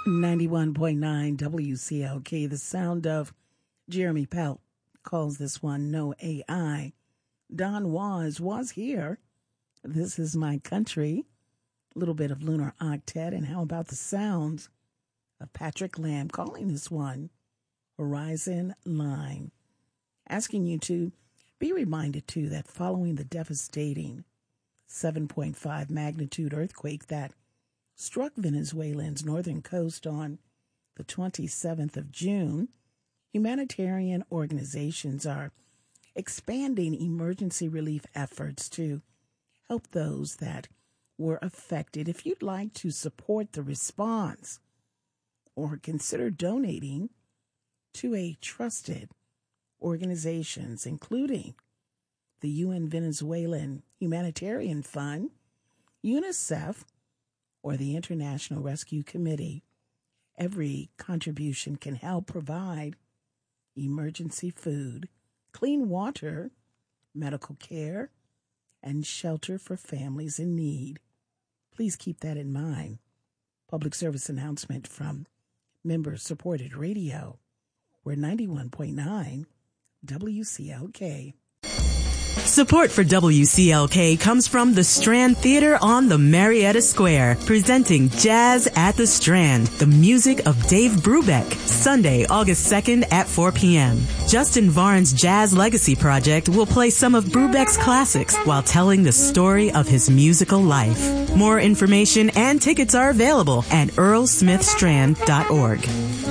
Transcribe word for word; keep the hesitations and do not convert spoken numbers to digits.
ninety-one point nine W C L K, the sound of Jeremy Pelt calls this one No A I. Don Was was here. This is my country. A little bit of Lunar Octet. And how about the sounds of Patrick Lamb calling this one Horizon Line? Asking you to be reminded, too, that following the devastating seven point five magnitude earthquake that struck Venezuela's northern coast on the twenty-seventh of June, humanitarian organizations are expanding emergency relief efforts to help those that were affected. If you'd like to support the response or consider donating to a trusted organizations, including the U N Venezuelan Humanitarian Fund, UNICEF, or the International Rescue Committee, every contribution can help provide emergency food, clean water, medical care, and shelter for families in need. Please keep that in mind. Public service announcement from member-supported radio. We're ninety-one point nine W C L K. Support for W C L K comes from the Strand Theater on the Marietta Square, presenting Jazz at the Strand, the music of Dave Brubeck, Sunday, August second at four p.m. Justin Varn's Jazz Legacy Project will play some of Brubeck's classics while telling the story of his musical life. More information and tickets are available at earl smith strand dot org.